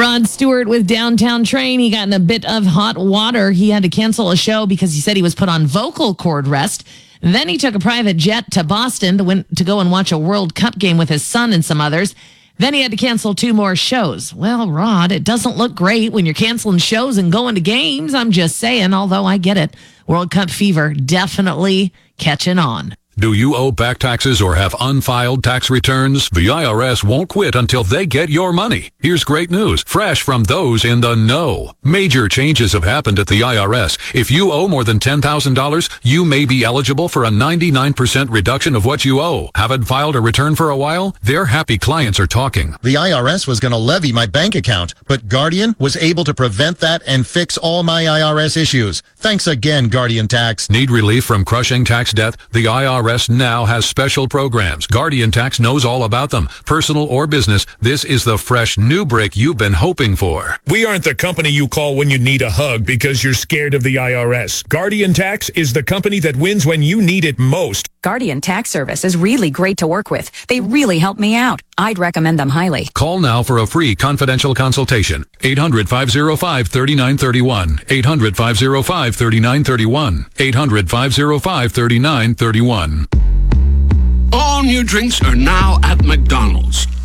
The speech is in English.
Rod Stewart with Downtown Train. He got in a bit of hot water. He had to cancel a show because he said he was put on vocal cord rest. Then he took a private jet to Boston to go and watch a World Cup game with his son and some others. Then he had to cancel 2 more shows. Well, Rod, it doesn't look great when you're canceling shows and going to games. I'm just saying, although I get it. World Cup fever definitely catching on. Do you owe back taxes or have unfiled tax returns? The IRS won't quit until they get your money. Here's great news, fresh from those in the know. Major changes have happened at the IRS. If you owe more than $10,000, you may be eligible for a 99% reduction of what you owe. Haven't filed a return for a while? Their happy clients are talking. The IRS was going to levy my bank account, but Guardian was able to prevent that and fix all my IRS issues. Thanks again, Guardian Tax. Need relief from crushing tax debt? The IRS now has special programs. Guardian Tax knows all about them. Personal or business, this is the fresh new break you've been hoping for. We aren't the company you call when you need a hug because you're scared of the IRS. Guardian Tax is the company that wins when you need it most. Guardian Tax Service is really great to work with. They really help me out. I'd recommend them highly. Call now for a free confidential consultation. 800-505-3931. 800-505-3931. 800-505-3931. All new drinks are now at McDonald's.